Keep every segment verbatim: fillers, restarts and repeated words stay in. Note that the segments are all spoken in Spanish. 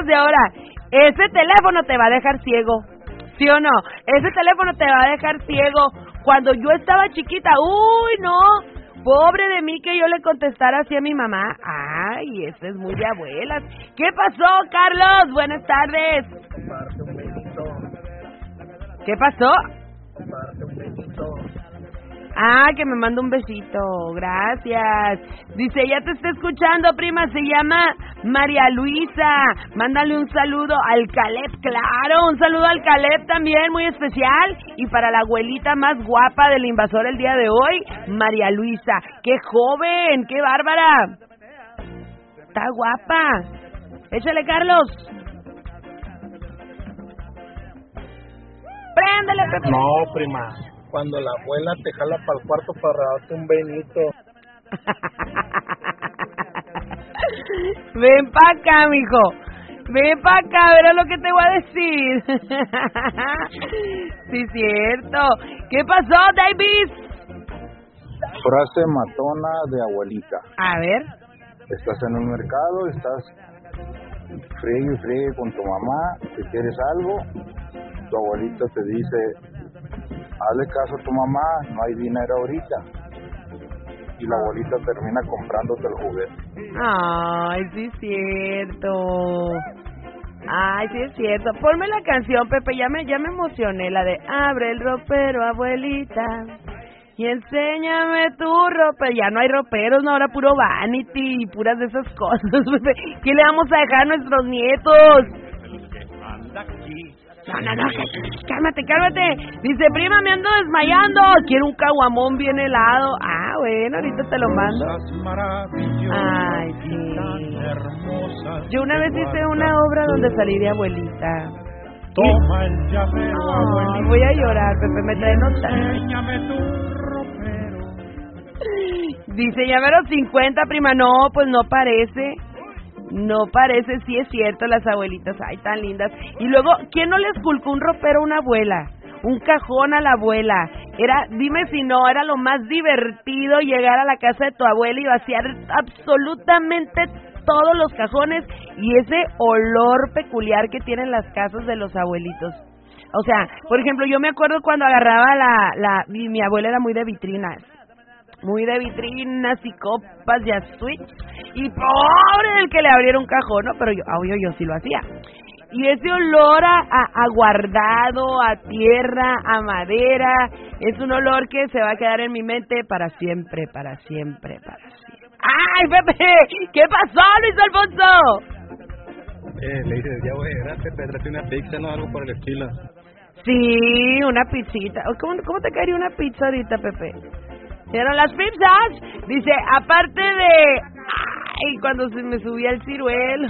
de ahora. Ese teléfono te va a dejar ciego, ¿sí o no? Ese teléfono te va a dejar ciego. Cuando yo estaba chiquita, uy, no, pobre de mí que yo le contestara así a mi mamá. Ay, eso es muy de abuelas. ¿Qué pasó, Carlos? Buenas tardes. ¿Qué pasó? Ah, que me manda un besito, gracias. Dice, ya te está escuchando, prima, se llama María Luisa. Mándale un saludo al Caleb, claro, un saludo al Caleb también, muy especial. Y para la abuelita más guapa del invasor el día de hoy, María Luisa. ¡Qué joven, qué bárbara! Está guapa. Échale, Carlos. Préndele, Pepe. No, prima. Cuando la abuela te jala para el cuarto para darte un benito. Ven pa' acá, mijo. Ven pa' acá, verás lo que te voy a decir. Sí, cierto. ¿Qué pasó, Davis? Frase matona de abuelita. A ver. Estás en un mercado, estás friegue y friegue con tu mamá, si quieres algo, tu abuelita te dice... Hazle caso a tu mamá, no hay dinero ahorita. Y la abuelita termina comprándote el juguete. Ay, sí es cierto. Ay, sí es cierto. Ponme la canción, Pepe, ya me, ya me emocioné. La de abre el ropero, abuelita, y enséñame tu ropa. Ya no hay roperos, no, ahora puro vanity y puras de esas cosas, Pepe. ¿Qué le vamos a dejar a nuestros nietos? No, no, no, cálmate, cálmate. Dice, prima, me ando desmayando. Quiero un caguamón bien helado. Ah, bueno, ahorita te lo mando. Ay, sí. Yo una vez hice una obra donde salí de abuelita. Toma el llavero, oh, abuelita. Voy a llorar, Pepe, me trae nota. Enséñame tu ropero. Dice, llavero cincuenta, prima. No, pues no parece. No parece, sí es cierto, las abuelitas, ay, tan lindas. Y luego, ¿quién no les culcó un ropero a una abuela? Un cajón a la abuela. Era, dime si no, era lo más divertido llegar a la casa de tu abuela y vaciar absolutamente todos los cajones y ese olor peculiar que tienen las casas de los abuelitos. O sea, por ejemplo, yo me acuerdo cuando agarraba la, la, mi, mi abuela era muy de vitrinas. Muy de vitrinas y copas y a switch. Y pobre el que le abriera un cajón, ¿no? Pero yo, obvio, yo sí lo hacía. Y ese olor a, a, a guardado, a tierra, a madera, es un olor que se va a quedar en mi mente para siempre, para siempre, para siempre. ¡Ay, Pepe! ¿Qué pasó, Luis Alfonso? Eh, le dices, ya voy, gracias, Pepe, trate una pizza, no, algo por el estilo. Sí, una pizzita. ¿Cómo, cómo te caería una pizza ahorita, Pepe? ¿Vieron las pizzas? Dice, aparte de... Ay, cuando se me subía el ciruelo.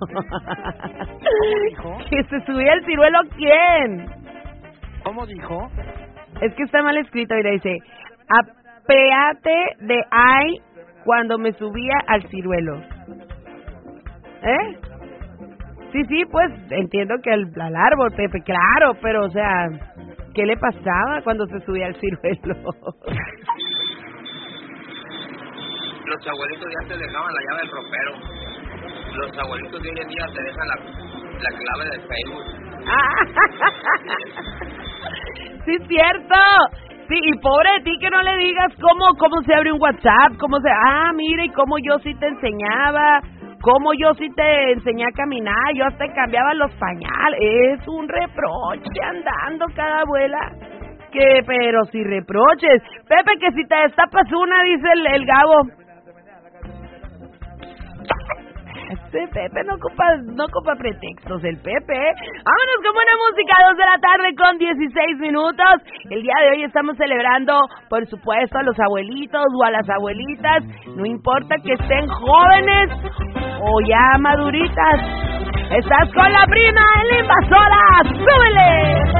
¿Cómo dijo? ¿Que se subía el ciruelo quién? ¿Cómo dijo? Es que está mal escrito, mira, dice, apéate de ay cuando me subía al ciruelo. ¿Eh? Sí, sí, pues entiendo que al, al árbol, Pepe, claro, pero, o sea, ¿qué le pasaba cuando se subía al ciruelo? Los abuelitos ya te dejaban la llave del ropero. Los abuelitos de hoy en día te dejan la, la clave de Facebook. Sí, es cierto. Sí, y pobre de ti que no le digas cómo, cómo se abre un WhatsApp, cómo se... Ah, mira, y cómo yo sí te enseñaba, cómo yo sí te enseñé a caminar, yo hasta cambiaba los pañales. Es un reproche andando cada abuela. Que, pero si reproches. Pepe, que si te destapas una, dice el, el Gabo. Este Pepe no ocupa, no ocupa pretextos, el Pepe. Vámonos con buena música, dos de la tarde con dieciséis minutos. El día de hoy estamos celebrando, por supuesto, a los abuelitos o a las abuelitas. No importa que estén jóvenes o ya maduritas. Estás con la prima, en la invasora. ¡Súbele!